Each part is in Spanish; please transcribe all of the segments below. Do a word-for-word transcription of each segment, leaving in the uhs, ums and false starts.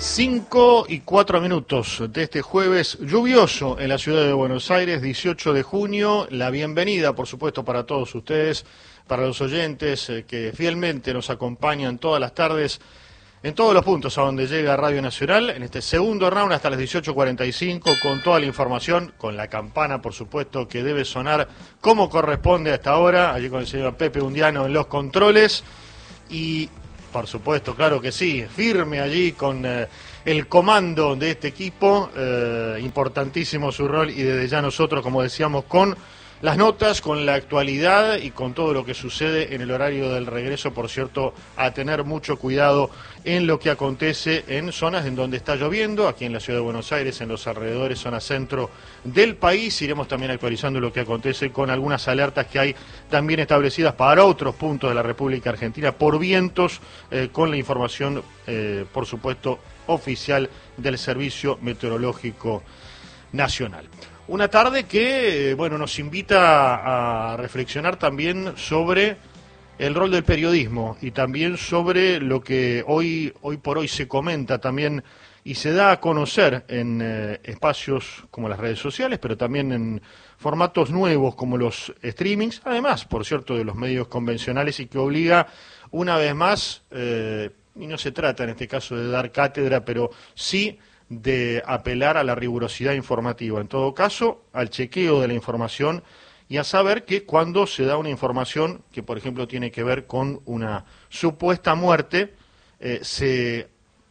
Cinco y cuatro minutos de este jueves lluvioso en la ciudad de Buenos Aires, dieciocho de junio. La bienvenida, por supuesto, para todos ustedes, para los oyentes eh, que fielmente nos acompañan todas las tardes en todos los puntos a donde llega Radio Nacional, en este segundo round hasta las dieciocho cuarenta y cinco, con toda la información, con la campana, por supuesto, que debe sonar como corresponde a esta hora, allí con el señor Pepe Undiano en los controles, y por supuesto, claro que sí, firme allí con eh, el comando de este equipo, eh, importantísimo su rol, y desde ya nosotros, como decíamos, con las notas, con la actualidad y con todo lo que sucede en el horario del regreso, por cierto, a tener mucho cuidado en lo que acontece en zonas en donde está lloviendo, aquí en la ciudad de Buenos Aires, en los alrededores, zona centro del país. Iremos también actualizando lo que acontece con algunas alertas que hay también establecidas para otros puntos de la República Argentina por vientos, eh, con la información, eh, por supuesto, oficial del Servicio Meteorológico Nacional. Una tarde que, bueno, nos invita a reflexionar también sobre el rol del periodismo y también sobre lo que hoy, hoy por hoy se comenta también y se da a conocer en eh, espacios como las redes sociales, pero también en formatos nuevos como los streamings, además, por cierto, de los medios convencionales, y que obliga una vez más, eh, y no se trata en este caso de dar cátedra, pero sí de apelar a la rigurosidad informativa, en todo caso, al chequeo de la información y a saber que cuando se da una información que, por ejemplo, tiene que ver con una supuesta muerte, eh, se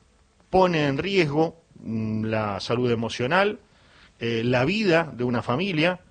pone en riesgo mmm, la salud emocional, eh, la vida de una familia,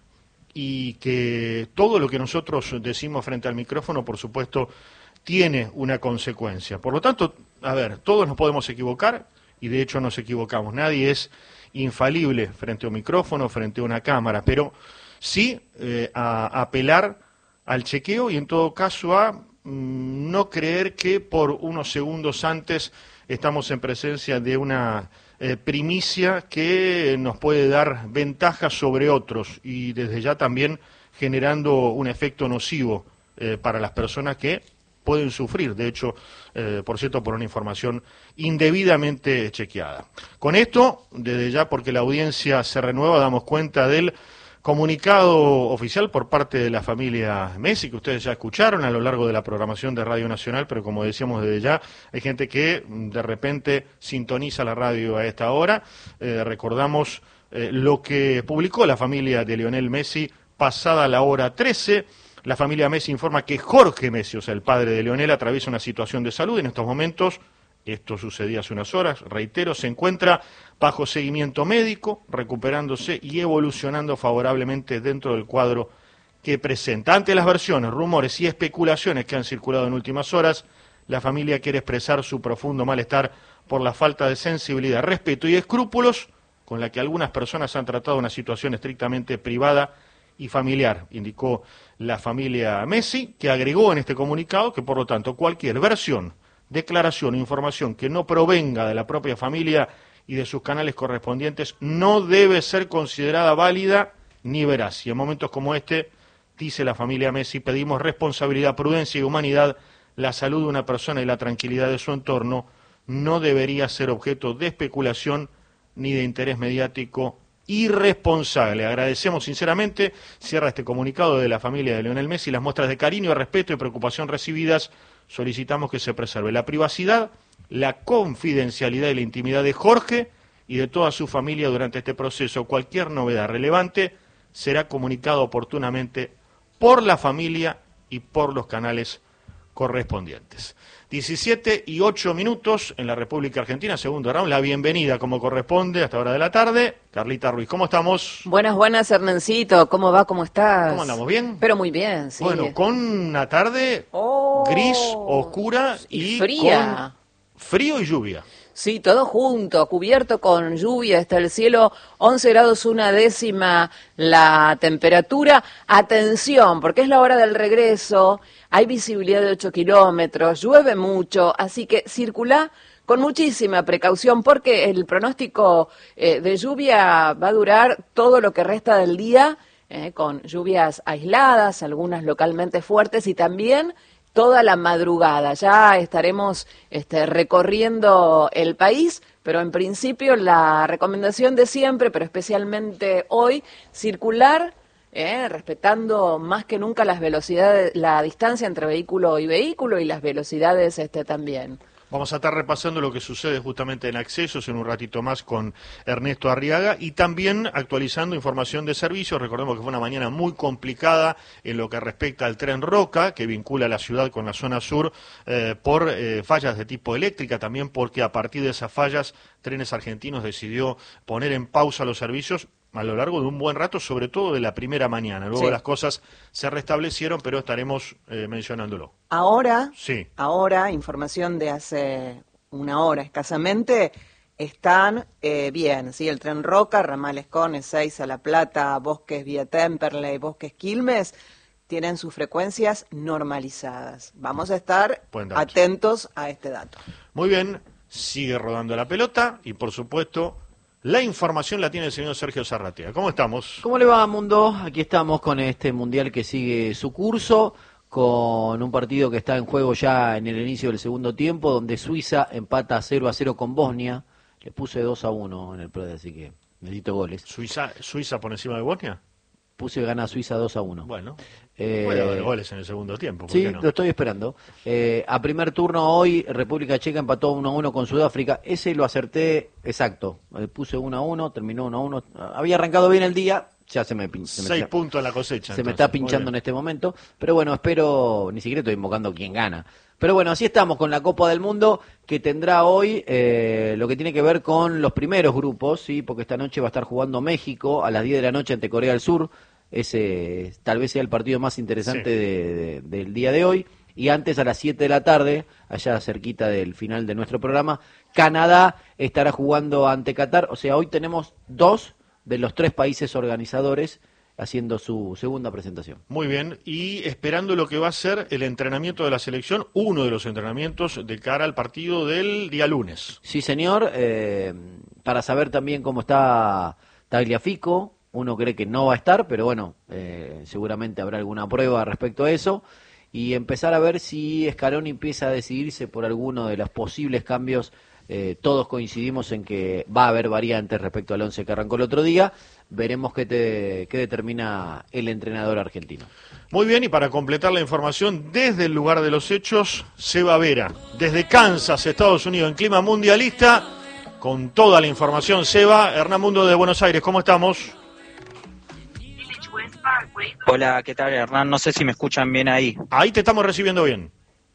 y que todo lo que nosotros decimos frente al micrófono, por supuesto, tiene una consecuencia. Por lo tanto, a ver, todos nos podemos equivocar, y de hecho nos equivocamos. Nadie es infalible frente a un micrófono, frente a una cámara, pero sí eh, a, a apelar al chequeo y en todo caso a mm, no creer que por unos segundos antes estamos en presencia de una eh, primicia que nos puede dar ventajas sobre otros y desde ya también generando un efecto nocivo eh, para las personas que pueden sufrir, de hecho, eh, por cierto, por una información indebidamente chequeada. Con esto, desde ya, porque la audiencia se renueva, damos cuenta del comunicado oficial por parte de la familia Messi, que ustedes ya escucharon a lo largo de la programación de Radio Nacional, pero como decíamos desde ya, hay gente que de repente sintoniza la radio a esta hora. Eh, recordamos eh, lo que publicó la familia de Lionel Messi pasada la hora trece. La familia Messi informa que Jorge Messi, o sea, el padre de Lionel, atraviesa una situación de salud en estos momentos. Esto sucedía hace unas horas, reitero, se encuentra bajo seguimiento médico, recuperándose y evolucionando favorablemente dentro del cuadro que presenta. Ante las versiones, rumores y especulaciones que han circulado en últimas horas, la familia quiere expresar su profundo malestar por la falta de sensibilidad, respeto y escrúpulos con la que algunas personas han tratado una situación estrictamente privada y familiar, indicó la familia Messi, que agregó en este comunicado que, por lo tanto, cualquier versión, declaración o información que no provenga de la propia familia y de sus canales correspondientes no debe ser considerada válida ni veraz. Y en momentos como este, dice la familia Messi, pedimos responsabilidad, prudencia y humanidad. La salud de una persona y la tranquilidad de su entorno no debería ser objeto de especulación ni de interés mediático irresponsable. Agradecemos sinceramente, cierra este comunicado de la familia de Lionel Messi, las muestras de cariño, respeto y preocupación recibidas. Solicitamos que se preserve la privacidad, la confidencialidad y la intimidad de Jorge y de toda su familia durante este proceso. Cualquier novedad relevante será comunicado oportunamente por la familia y por los canales correspondientes. diecisiete y ocho minutos en la República Argentina, segundo round, la bienvenida como corresponde a esta hora de la tarde. Carlita Ruiz, ¿cómo estamos? Buenas, buenas, Hernancito, ¿cómo va? ¿Cómo estás? ¿Cómo andamos? ¿Bien? Pero muy bien, sí. Bueno, con una tarde oh, gris, oscura y, y fría. Con frío y lluvia. Sí, todo junto, cubierto con lluvia, está el cielo, once grados una décima la temperatura. Atención, porque es la hora del regreso, hay visibilidad de ocho kilómetros, llueve mucho, así que circulá con muchísima precaución porque el pronóstico eh, de lluvia va a durar todo lo que resta del día, eh, con lluvias aisladas, algunas localmente fuertes y también toda la madrugada. Ya estaremos este, recorriendo el país, pero en principio la recomendación de siempre, pero especialmente hoy, circular eh, respetando más que nunca las velocidades, la distancia entre vehículo y vehículo y las velocidades este, también. Vamos a estar repasando lo que sucede justamente en accesos en un ratito más con Ernesto Arriaga y también actualizando información de servicios. Recordemos que fue una mañana muy complicada en lo que respecta al tren Roca, que vincula la ciudad con la zona sur eh, por eh, fallas de tipo eléctrica, también porque a partir de esas fallas Trenes Argentinos decidió poner en pausa los servicios a lo largo de un buen rato, sobre todo de la primera mañana. Luego sí, las cosas se restablecieron, pero estaremos eh, mencionándolo. Ahora, sí. ahora, información de hace una hora escasamente, están eh, bien, ¿sí? El tren Roca, ramales Con, Ezeiza, La Plata, Bosques Vía Temperley, Bosques Quilmes, tienen sus frecuencias normalizadas. Vamos a estar atentos a este dato. Muy bien, sigue rodando la pelota y por supuesto la información la tiene el señor Sergio Zarratea. ¿Cómo estamos? ¿Cómo le va, Mundo? Aquí estamos con este mundial que sigue su curso, con un partido que está en juego ya en el inicio del segundo tiempo, donde Suiza empata cero a cero con Bosnia. Le puse dos a uno en el Prode, así que necesito goles. ¿Suiza, Suiza por encima de Bosnia? Puse gana Suiza dos a uno. Bueno, eh, puede haber goles en el segundo tiempo. ¿por sí, qué no? Lo estoy esperando. Eh, a primer turno hoy, República Checa empató uno a uno con Sudáfrica. Ese lo acerté exacto. Eh, puse uno a uno, terminó uno a uno. Había arrancado bien el día, ya se me pinchó. Seis puntos en la cosecha. Se entonces, me está pinchando en este momento. Pero bueno, espero, ni siquiera estoy invocando quién gana. Pero bueno, así estamos con la Copa del Mundo, que tendrá hoy eh, lo que tiene que ver con los primeros grupos, sí, porque esta noche va a estar jugando México a las diez de la noche ante Corea del Sur. Ese tal vez sea el partido más interesante sí. de, de, del día de hoy. Y antes, a las siete de la tarde, allá cerquita del final de nuestro programa, Canadá estará jugando ante Qatar. O sea, hoy tenemos dos de los tres países organizadores haciendo su segunda presentación. Muy bien, y esperando lo que va a ser el entrenamiento de la selección, uno de los entrenamientos de cara al partido del día lunes. Sí, señor, eh, para saber también cómo está Tagliafico. Uno cree que no va a estar, pero bueno, eh, seguramente habrá alguna prueba respecto a eso. Y empezar a ver si Scaloni empieza a decidirse por alguno de los posibles cambios. Eh, todos coincidimos en que va a haber variantes respecto al once que arrancó el otro día. Veremos qué, te, qué determina el entrenador argentino. Muy bien, y para completar la información, desde el lugar de los hechos, Seba Vera, desde Kansas, Estados Unidos, en clima mundialista, con toda la información. Seba, Hernán Mundo de Buenos Aires, ¿cómo estamos? Hola, ¿qué tal, Hernán? No sé si me escuchan bien ahí. Ahí te estamos recibiendo bien.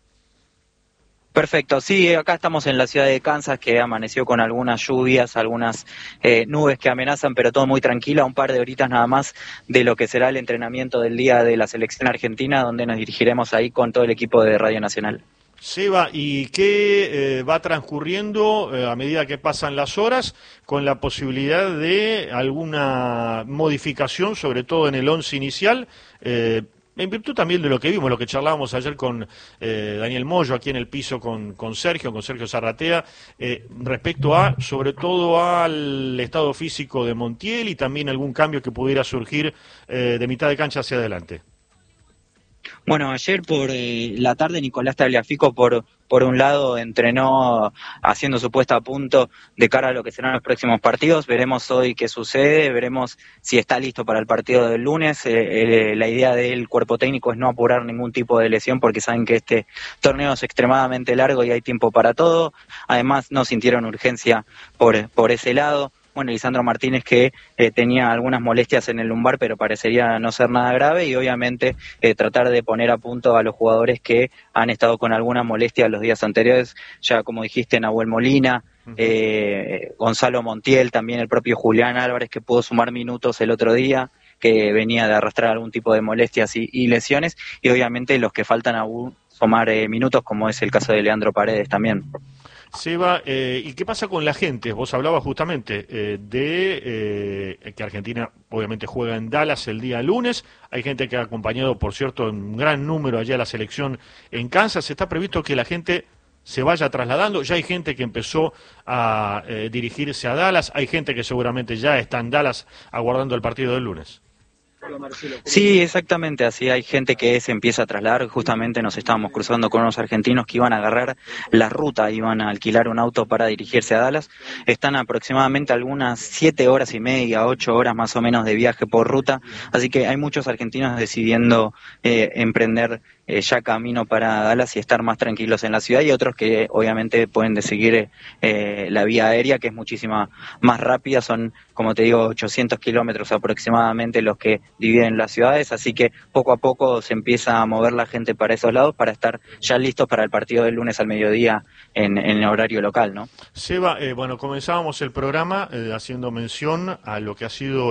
Perfecto, sí, acá estamos en la ciudad de Kansas, que amaneció con algunas lluvias, algunas eh, nubes que amenazan, pero todo muy tranquilo, un par de horitas nada más de lo que será el entrenamiento del día de la selección argentina, donde nos dirigiremos ahí con todo el equipo de Radio Nacional. Seba, ¿y qué eh, va transcurriendo eh, a medida que pasan las horas con la posibilidad de alguna modificación, sobre todo en el once inicial? Eh, En virtud también de lo que vimos, lo que charlábamos ayer con eh, Daniel Moyo aquí en el piso con, con Sergio, con Sergio Zarratea, eh, respecto a, sobre todo al estado físico de Montiel y también algún cambio que pudiera surgir eh, de mitad de cancha hacia adelante. Bueno, ayer por eh, la tarde Nicolás Tagliafico por por un lado entrenó haciendo su puesta a punto de cara a lo que serán los próximos partidos. Veremos hoy qué sucede, veremos si está listo para el partido del lunes. Eh, eh, la idea del cuerpo técnico es no apurar ningún tipo de lesión porque saben que este torneo es extremadamente largo y hay tiempo para todo. Además no sintieron urgencia por, por ese lado. Bueno, Lisandro Martínez que eh, tenía algunas molestias en el lumbar, pero parecería no ser nada grave, y obviamente eh, tratar de poner a punto a los jugadores que han estado con alguna molestia los días anteriores, ya como dijiste, Nahuel Molina, eh, Gonzalo Montiel, también el propio Julián Álvarez, que pudo sumar minutos el otro día, que venía de arrastrar algún tipo de molestias y, y lesiones, y obviamente los que faltan aún sumar eh, minutos, como es el caso de Leandro Paredes también. Seba, eh, ¿y qué pasa con la gente? Vos hablabas justamente eh, de eh, que Argentina obviamente juega en Dallas el día lunes. Hay gente que ha acompañado, por cierto, en un gran número allá a la selección en Kansas. Está previsto que la gente se vaya trasladando. Ya hay gente que empezó a eh, dirigirse a Dallas. Hay gente que seguramente ya está en Dallas aguardando el partido del lunes. Sí, exactamente, así hay gente que se empieza a trasladar, justamente nos estábamos cruzando con unos argentinos que iban a agarrar la ruta, iban a alquilar un auto para dirigirse a Dallas, están aproximadamente algunas siete horas y media, ocho horas más o menos de viaje por ruta, así que hay muchos argentinos decidiendo eh, emprender eh, ya camino para Dallas y estar más tranquilos en la ciudad, y otros que obviamente pueden seguir eh, la vía aérea, que es muchísima más rápida, son, como te digo, ochocientos kilómetros aproximadamente los que dividen las ciudades, así que poco a poco se empieza a mover la gente para esos lados para estar ya listos para el partido del lunes al mediodía en, en el horario local, ¿no? Seba, eh, bueno, comenzábamos el programa eh, haciendo mención a lo que ha sido